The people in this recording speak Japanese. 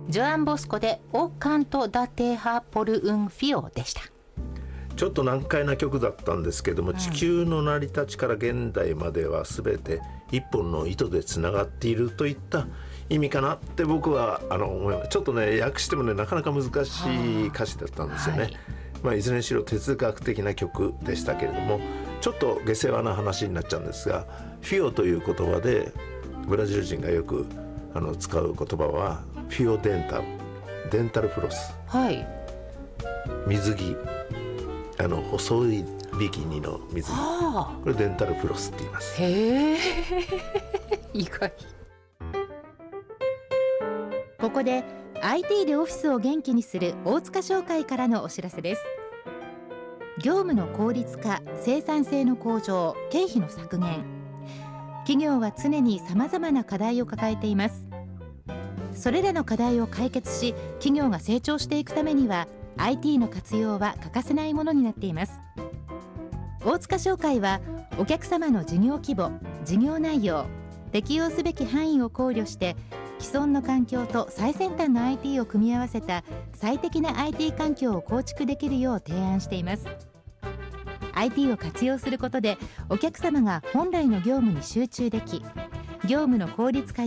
ジョアン・ボスコでオカント・ダテハ・ポル・ウン・フィオでした。 ちょっと難解な曲だったんですけども、地球の成り立ちから現代までは全て一本の糸でつながっているといった意味かなって僕は思います。ちょっとね訳してもねなかなか難しい歌詞だったんですよね。いずれにしろ哲学的な曲でしたけれども、ちょっと下世話な話になっちゃうんですが、フィオという言葉でブラジル人がよく使う言葉はフィオデンタル、デンタルフロス、水着、細いビキニの水着、これデンタルフロスって言います。 へえ意外。ここで IT でオフィスを元気にする大塚商会からのお知らせです。業務の効率化、生産性の向上、経費の削減、企業は常にさまざまな課題を抱えています。それらの課題を解決し、企業が成長していくためには IT の活用は欠かせないものになっています。大塚商会はお客様の事業規模、事業内容、適用すべき範囲を考慮して既存の環境と最先端の IT を組み合わせた最適な IT 環境を構築できるよう提案しています。 IT を活用することでお客様が本来の業務に集中でき、業務の効率化